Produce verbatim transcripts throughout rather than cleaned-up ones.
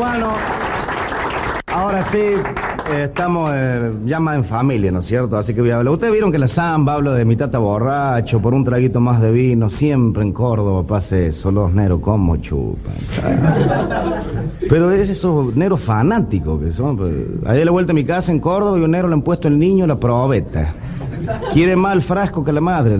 Bueno, ahora sí, eh, estamos eh, ya más en familia, ¿no es cierto? Así que voy a hablar. Ustedes vieron que la samba hablo de mi tata borracho, por un traguito más de vino, siempre en Córdoba pasa eso, los neros como chupan. Pero es esos neros fanáticos que son. Pues, ayer a la vuelta a mi casa en Córdoba y un negro le han puesto el niño la probeta. Quiere más el frasco que la madre.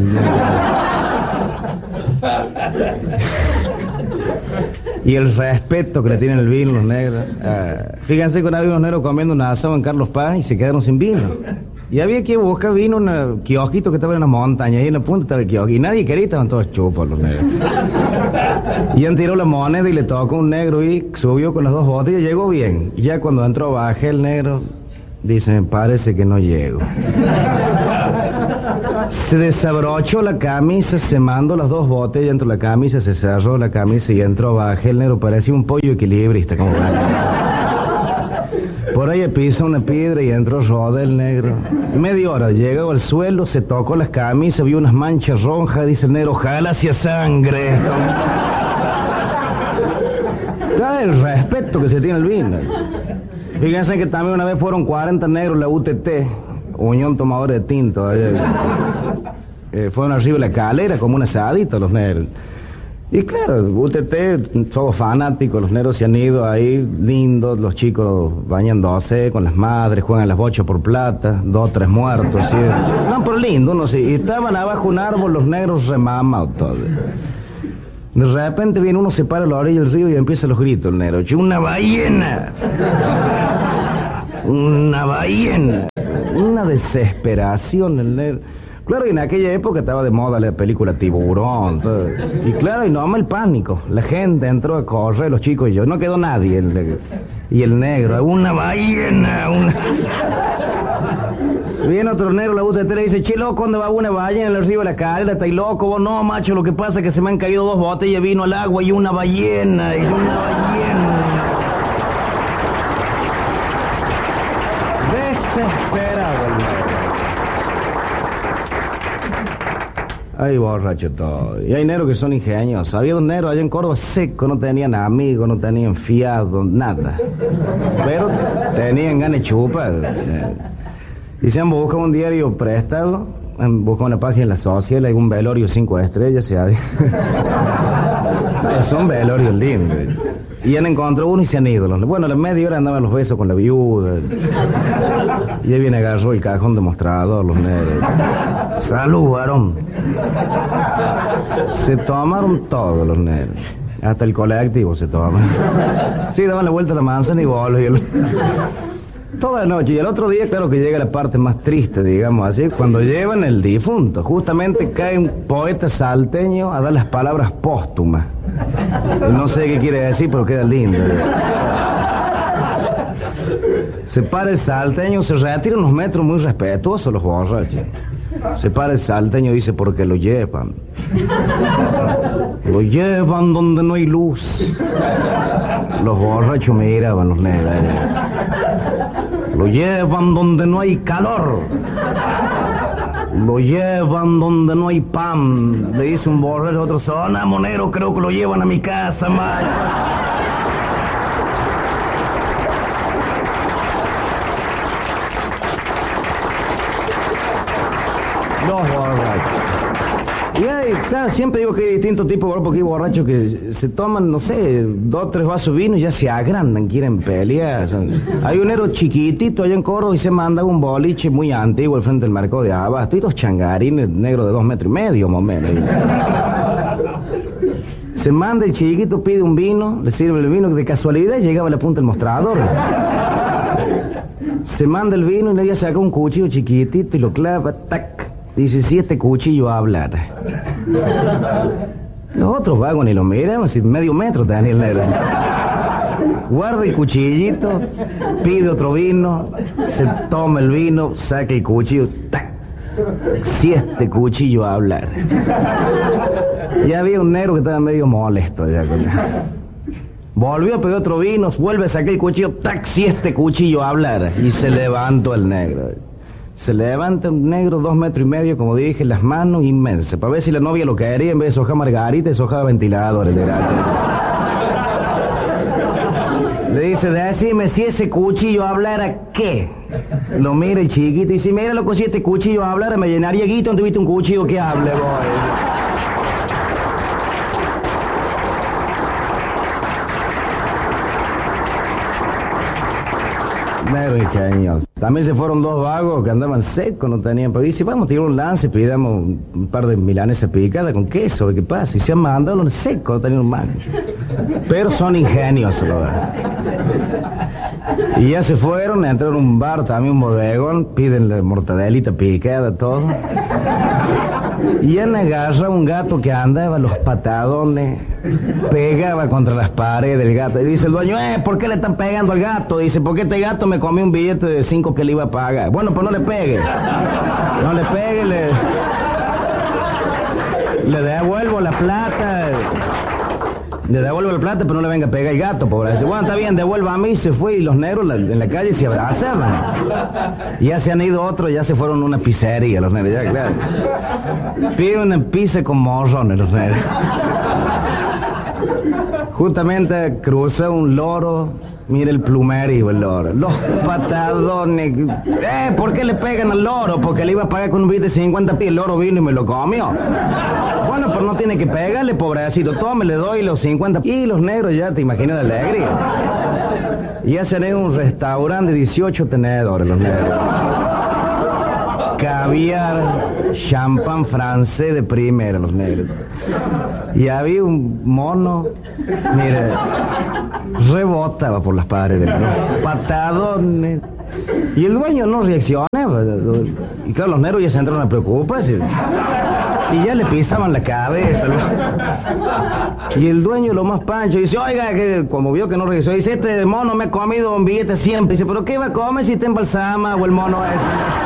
Y el respeto que le tienen el vino los negros. Uh, fíjense que una vez unos negros comiendo un asado en Carlos Paz y se quedaron sin vino. Y había que buscar vino en un kiosquito que estaba en la montaña, y en la punta estaba el kiosco. Y nadie quería, estaban todos chupos los negros. Y han tirado la moneda y le tocó un negro y subió con las dos botellas y llegó bien. Y ya cuando entró bajé el negro, dice, me parece que no llego. Se desabrochó la camisa, se mandó las dos botellas dentro de la camisa, se cerró la camisa y entró bajé el negro, parecía un pollo equilibrista. Como por ahí pisó una piedra y entró roda el negro. Media hora, llegó al suelo, se tocó las camisas, vio unas manchas rojas, dice el negro, ojalá hacía sangre. Da el respeto que se tiene el vino. Fíjense que también una vez fueron cuarenta negros la U T T, Unión Tomadora de Tinto. Eh, eh, fueron arriba de la calera como un asadito los negros. Y claro, U T T, todos fanáticos, los negros se han ido ahí, lindos, los chicos bañándose con las madres, juegan las bochas por plata, dos, tres muertos, ¿sí? No, pero lindo, no sé. Y estaban abajo un árbol, los negros remamados todos. De repente viene uno, se para a la orilla del río y empieza los gritos el negro. ¡Una ballena! ¡Una ballena! Una desesperación el negro. Claro, y en aquella época estaba de moda la película Tiburón. Todo. Y claro, y no ama el pánico. La gente entró a correr, los chicos y yo. No quedó nadie. El negro. Y el negro, ¡una ballena! Una... Viene otro negro, la U T T le dice, che, loco, ¿dónde va una ballena en el río de la calera? ¿Estáis loco? Vos no, macho, lo que pasa es que se me han caído dos botellas de vino al agua y una ballena, y una ballena. Desesperado el negro. Ay, borracho todo. Y hay negros que son ingeniosos. Había dos negros allá en Córdoba secos, no tenían amigos, no tenían fiados, nada. Pero tenían ganas de chupar. Y se han buscado un diario prestado, han buscado una página en la social, algún velorio cinco estrellas, se ha... Son velorios lindos. Y han encontrado uno y se han ido. Bueno, a la media hora andaban los besos con la viuda. Y ahí viene agarró el cajón de mostrador, los negros. Salud, varón. Se tomaron todos los negros. Hasta el colectivo se toman. Sí, daban la vuelta a la manzana y volvieron. Toda la noche, y el otro día, claro que llega la parte más triste, digamos así, cuando llevan el difunto. Justamente cae un poeta salteño a dar las palabras póstumas. No sé qué quiere decir, pero queda lindo. Se para el salteño, se retira unos metros muy respetuosos los borrachos. Se para el salteño y dice, porque lo llevan. Lo llevan donde no hay luz. Los borrachos miraban, los negros. Lo llevan donde no hay calor. Lo llevan donde no hay pan. Le dice un borracho a otro, zona monero, creo que lo llevan a mi casa, man. Los borrachos. Y hay, claro, siempre digo que hay distintos tipos de borrachos, porque hay borrachos que se toman, no sé, dos o tres vasos de vino y ya se agrandan, quieren pelear. Hay un negro chiquitito allá en Córdoba y se manda un boliche muy antiguo al frente del mercado de Abasto, y dos changarines negros de dos metros y medio, más o menos. Se manda el chiquito, pide un vino, le sirve el vino, que de casualidad llegaba a la punta del mostrador. Se manda el vino y le saca un cuchillo chiquitito y lo clava, tac. Dice, si este cuchillo hablara. Los otros vagos ni lo miran, así medio metro Daniel Negro. Guarda el cuchillito, pide otro vino, se toma el vino, saca el cuchillo, ¡tac! Si este cuchillo hablara. Ya había un negro que estaba medio molesto ya con... Volvió a pedir otro vino, vuelve a sacar el cuchillo, ¡tac! Si este cuchillo hablara. Y se levantó el negro. Se levanta un negro dos metros y medio, como dije, las manos inmensas, para ver si la novia lo quería, en vez de soja margarita, soja ventiladores. Le dice, decime si ese cuchillo hablara, ¿qué? Lo mira el chiquito y dice, mira, loco, si este cuchillo hablara, me llenaría guito. ¿Dónde viste un cuchillo que hable, boy? Negro ingenioso. También se fueron dos vagos que andaban secos, no tenían. Pero dice, vamos a tirar un lance, pidamos un par de milanesas picadas con queso, ¿qué pasa? Y se han mandado los secos, no tenían un mango. Pero son ingeniosos, la verdad. Y ya se fueron, entraron a un bar, también un bodegón, piden la mortadelita picada, todo. Y él agarra un gato que andaba los patadones, pegaba contra las paredes del gato. Y dice el dueño, eh, ¿por qué le están pegando al gato? Dice, porque este gato me comió un billete de cinco que le iba a pagar. Bueno, pues no le pegue. No le pegue, le... Le devuelvo la plata. Le devuelvo la plata, pero no le venga a pegar el gato, pobre. Dice, bueno, está bien, devuelva a mí. Se fue y los negros en la calle se abrazaban. Y ya se han ido otros, ya se fueron a una pizzería los negros, ya, claro. Pide una pizza con morrones los negros. Justamente cruza un loro. Mira el plumerio, el loro. Los patadones. Eh, ¿por qué le pegan al loro? Porque le iba a pagar con un billete de cincuenta pies. El loro vino y me lo comió. Bueno, pero no tiene que pegarle, pobrecito. Tome, le doy los cincuenta. Y los negros ya, te imaginas la alegría. Y ya seré un restaurante de dieciocho tenedores, los negros. Caviar, champán francés de primera, los negros. Y había un mono, mire, rebotaba por las paredes, ¿no? Patadones. Y el dueño no reaccionaba. Y claro, los negros ya se entraron a preocuparse. Y ya le pisaban la cabeza, ¿no? Y el dueño, lo más pancho, dice, oiga, que como vio que no reaccionó, dice, este mono me ha comido un billete siempre. Dice, ¿pero qué va a comer si te embalsama o el mono ese?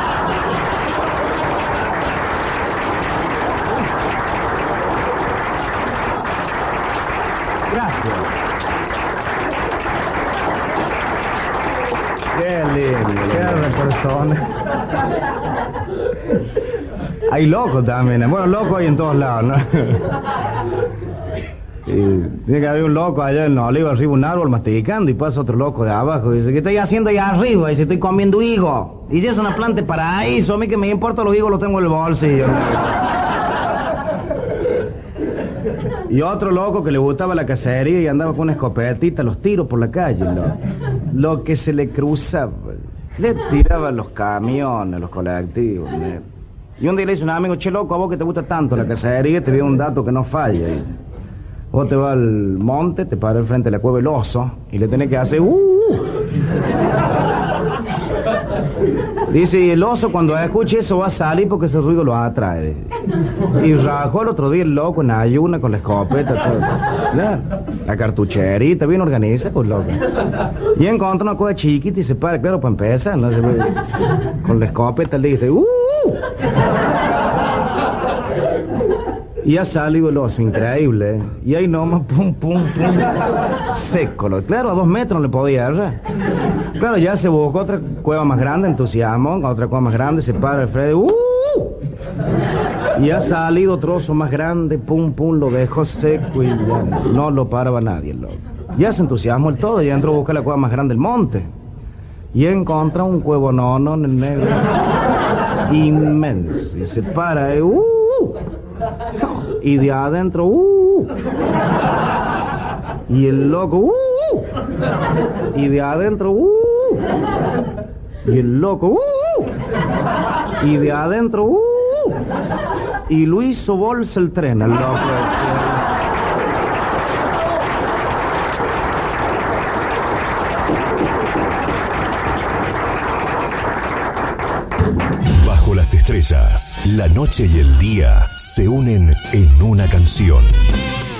Gracias. Qué lindo, qué persona. Hay locos también, bueno, locos hay en todos lados, ¿no? Y tiene que haber un loco allá en Oliva, arriba un árbol masticando, y pasa otro loco de abajo y dice, ¿qué estoy haciendo allá arriba? Y dice, estoy comiendo higo. Y si es una planta de paraíso, a mí que me importa los higos, los tengo en el bolsillo. Y otro loco que le gustaba la cacería y andaba con una escopetita, los tiros por la calle, ¿no? Lo que se le cruzaba, le tiraban los camiones, los colectivos, ¿no? Y un día le dice un amigo, che loco, a vos que te gusta tanto la cacería, te doy un dato que no falla. Dice, vos te vas al monte, te paras al frente de la cueva el oso y le tenés que hacer uh. Dice, y el oso cuando escuche eso va a salir porque ese ruido lo atrae. Dice. Y rajó el otro día el loco en ayuna con la escopeta, todo. La, la cartucherita, bien organizada, pues loco. Y encontró una cosa chiquita y se para, claro, para empezar, ¿no? Con la escopeta le dice, ¡uh! Y ha salido el oso, increíble, ¿eh? Y ahí nomás, pum, pum, pum, seco. Claro, a dos metros no le podía agarrar. Claro, ya se buscó otra cueva más grande, entusiasmo, otra cueva más grande, se para el Freddy, ¡uh! Y ha salido otro oso más grande, pum, pum, lo dejó seco y ya no lo paraba nadie, el loco. Ya se entusiasmó el todo, ya entró a buscar la cueva más grande del monte. Y encontró un cuevo nono en el negro, inmenso, y se para, y, ¡uh! Y de adentro, ¡uh! Y el loco, ¡uh! Y de adentro, ¡uh! Y el loco, ¡uh! Y de adentro, ¡uh! Y lo hizo bolsa el tren, el loco. Bajo las estrellas, la noche y el día se unen en una canción.